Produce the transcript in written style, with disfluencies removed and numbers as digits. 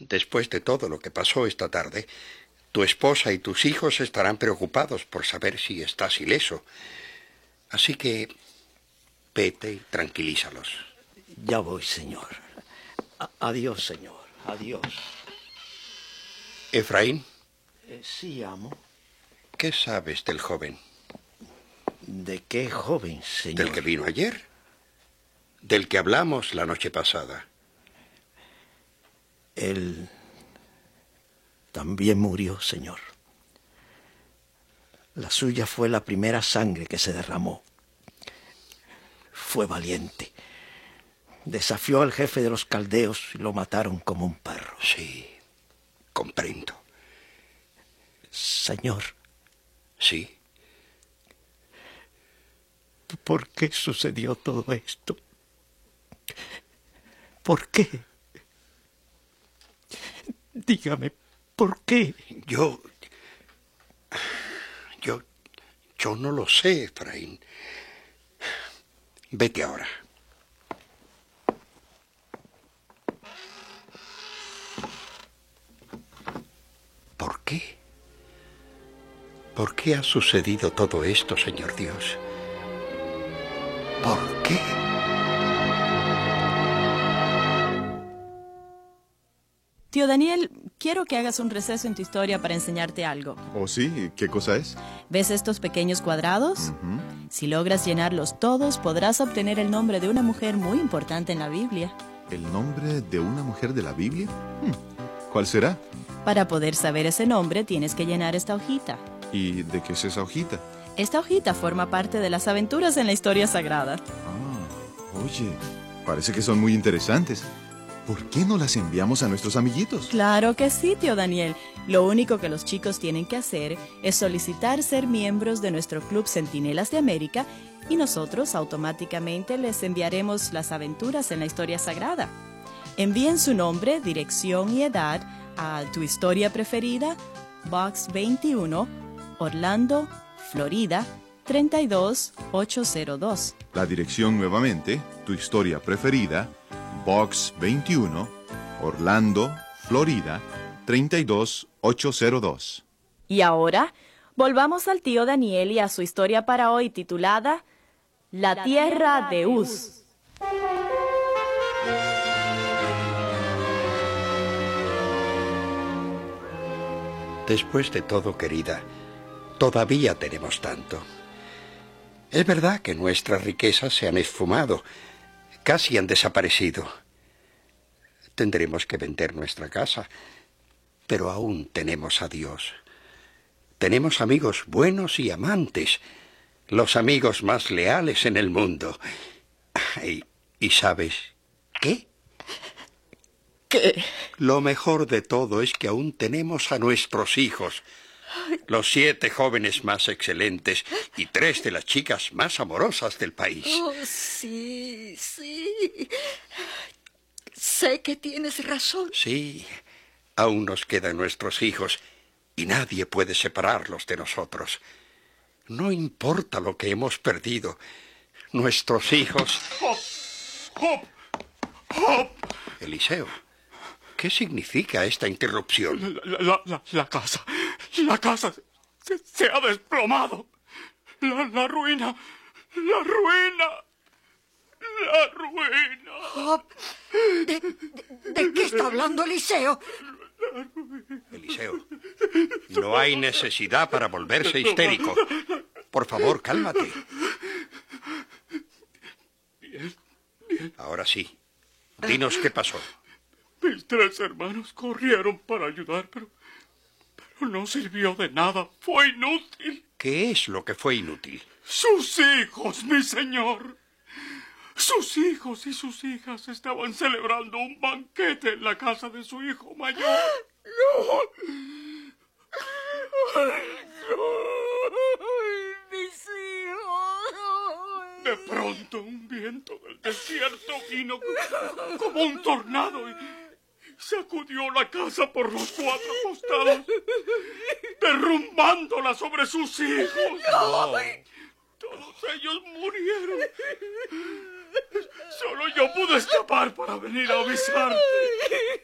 Después de todo lo que pasó esta tarde, tu esposa y tus hijos estarán preocupados por saber si estás ileso. Así que vete y tranquilízalos. Ya voy, señor. Adiós, señor. Adiós. Efraín. Sí, amo. ¿Qué sabes del joven? ¿De qué joven, señor? ¿Del que vino ayer? ¿Del que hablamos la noche pasada? Él también murió, señor. La suya fue la primera sangre que se derramó. Fue valiente. Desafió al jefe de los caldeos y lo mataron como un perro. Sí, comprendo. Señor. Sí. ¿Por qué sucedió todo esto? ¿Por qué? Dígame, ¿por qué? Yo no lo sé, Efraín. Vete ahora. ¿Por qué? ¿Por qué ha sucedido todo esto, Señor Dios? ¿Por qué? Tío Daniel, quiero que hagas un receso en tu historia para enseñarte algo. ¿Oh, sí? ¿Qué cosa es? ¿Ves estos pequeños cuadrados? Si logras llenarlos todos, podrás obtener el nombre de una mujer muy importante en la Biblia. ¿El nombre de una mujer de la Biblia? ¿Cuál será? Para poder saber ese nombre, tienes que llenar esta hojita. ¿Y de qué es esa hojita? Esta hojita forma parte de las aventuras en la historia sagrada. Oye, parece que son muy interesantes. ¿Por qué no las enviamos a nuestros amiguitos? Claro que sí, tío Daniel. Lo único que los chicos tienen que hacer es solicitar ser miembros de nuestro Club Centinelas de América y nosotros automáticamente les enviaremos las aventuras en la historia sagrada. Envíen su nombre, dirección y edad a Tu Historia Preferida, Box 21, Orlando, Florida, 32802. La dirección nuevamente, Tu Historia Preferida, Box 21, Orlando, Florida, 32802. Y ahora, volvamos al tío Daniel y a su historia para hoy titulada La Tierra de Uz. Después de todo, querida, todavía tenemos tanto. Es verdad que nuestras riquezas se han esfumado, casi han desaparecido. Tendremos que vender nuestra casa, pero aún tenemos a Dios. Tenemos amigos buenos y amantes, los amigos más leales en el mundo. ¿Y sabes qué? ¿Qué? Lo mejor de todo es que aún tenemos a nuestros hijos, los 7 jóvenes más excelentes y 3 de las chicas más amorosas del país. Oh, sí. Sé que tienes razón. Sí, aún nos quedan nuestros hijos y nadie puede separarlos de nosotros. No importa lo que hemos perdido, nuestros hijos... ¡Hop! Eliseo, ¿qué significa esta interrupción? La casa se ha desplomado. La ruina. Hop, ¿de qué está hablando Eliseo? Eliseo, no hay necesidad para volverse histérico. Por favor, cálmate. Bien. Ahora sí, dinos qué pasó. Mis 3 hermanos corrieron para ayudar, pero no sirvió de nada. Fue inútil. ¿Qué es lo que fue inútil? Sus hijos, mi señor. Sus hijos y sus hijas estaban celebrando un banquete en la casa de su hijo mayor. Mis hijos. De pronto un viento del desierto vino como un tornado y sacudió la casa por los 4 costados, derrumbándola sobre sus hijos. Todos ellos murieron. Solo yo pude escapar para venir a avisarte.